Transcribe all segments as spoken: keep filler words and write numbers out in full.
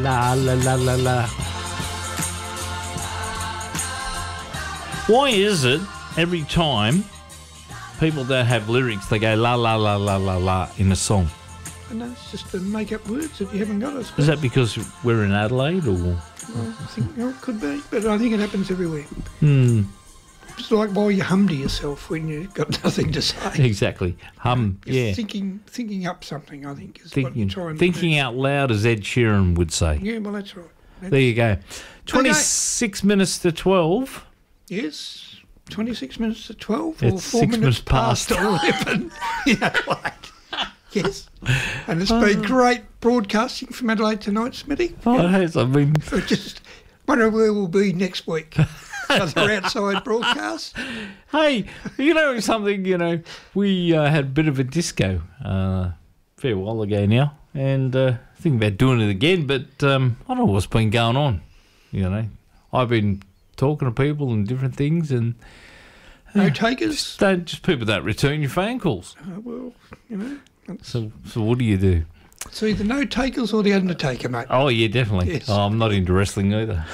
la la la la la. Why is it every time people don't have lyrics, they go la la la la la la in a song? And that's just to make up words that you haven't got, I suppose. Is that because we're in Adelaide, or? Well, I think you know, it could be, but I think it happens everywhere. Hmm. It's like while you hum to yourself when you've got nothing to say. Exactly. Hum. Just Yeah. Thinking, thinking up something, I think, is what Thinking, you're trying thinking to do. out loud, as Ed Sheeran would say. Yeah, well, that's right. That's, There you go. Twenty-six minutes to twelve. Yes, twenty-six minutes to twelve, or It's four six minutes minutes past. past eleven. You know, like, yes. And it's been great broadcasting from Adelaide tonight, Smitty. Oh, it has. I mean, I just wonder where we'll be next week. Another outside broadcast. hey, you know something? You know, we uh, had a bit of a disco uh, a fair while ago now, and uh, thinking about doing it again. But um, I don't know what's been going on. You know, I've been talking to people and different things, and No takers. just don't just people don't return your phone calls. Uh, well, you know, it's, So, so what do you do? it's either no takers or the Undertaker, mate. Oh yeah, definitely. Yes. Oh, I'm not into wrestling either.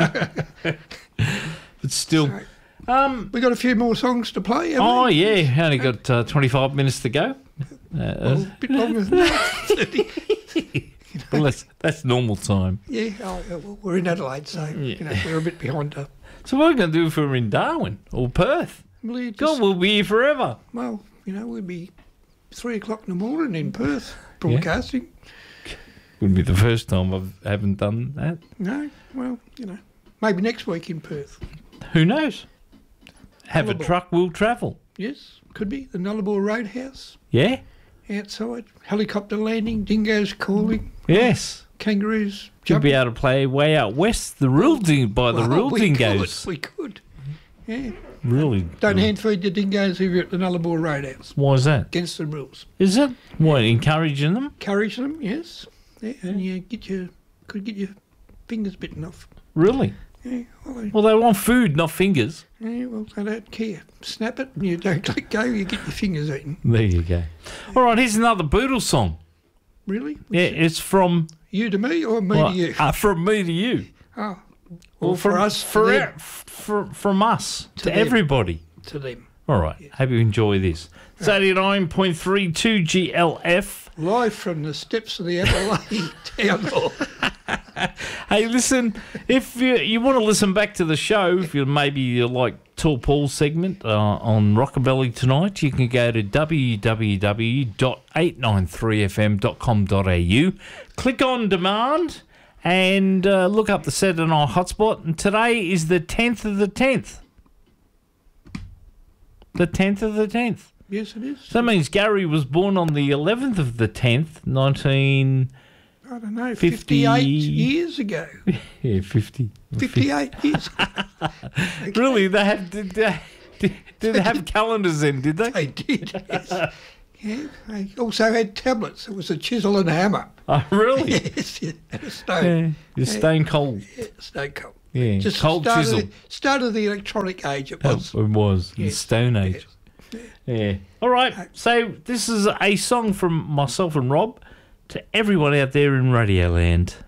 But still, So, um, we got a few more songs to play, haven't oh we? yeah, only got uh, twenty-five minutes to go. Uh, Well, a bit longer than that. well, that's that's normal time. Yeah, oh, yeah, well, we're in Adelaide, so you know, we're a bit behind up. So what are we going to do if we're in Darwin or Perth? Well, you just, God, we'll be here forever. well, you know, we'd be three o'clock in the morning in Perth broadcasting. Wouldn't be the first time I haven't done that. No, well, you know, maybe next week in Perth. Who knows? Have a Nullarbor. truck will travel. Yes, could be the Nullarbor Roadhouse Yeah? outside, helicopter landing, dingoes calling, Yes. kangaroos Should jumping. be able to play way out west, the real ding by the Well, real we dingoes. Could, we could. Yeah. Really? Don't hand feed your dingoes if you're at the Nullarbor Roadhouse. Why is that? Against the rules. Is it? What, encouraging them? Encourage them, yes. Yeah, and you get your could get your fingers bitten off. Really? Yeah, well, they, Well, they want food, not fingers. yeah, well, they don't care. Snap it, and you don't let go. You get your fingers eaten. There you go. All right, here's another Beatles song. Really? Yeah, it's from You to me or me well, to you? uh, from me to you. Oh, Or or for from, us, for, to e- them. f- for from us to, To them. everybody. To them. All right. Hope you enjoy this. It's eighty-nine point three two G L F. Live from the steps of the Adelaide Town Hall. Hey, listen, if you, you want to listen back to the show, if you maybe you like Tall Paul's segment uh, on Rockabilly Tonight, you can go to w w w dot eight nine three f m dot com dot a u, click on demand, and uh, look up the Saturday Night Hotspot. And today is the tenth of the tenth. The tenth of the tenth. Yes, it is. So that means Gary was born on the eleventh of the tenth, nineteen... I don't know, fifty fifty-eight years ago. Yeah, fifty. fifty-eight years ago. Really? They have did they, did, did they have calendars then? Did they? They did, yes. Yeah, they also had tablets. It was a chisel and a hammer. Oh, really? Yes, yeah, and a stone. Yeah, you're stone cold. Yeah, stone cold. Yeah, Just cold started chisel. The, started the electronic age it Oh, was. it was in Yes, Stone Age. yes. Yeah. All right. So this is a song from myself and Rob to everyone out there in Radioland.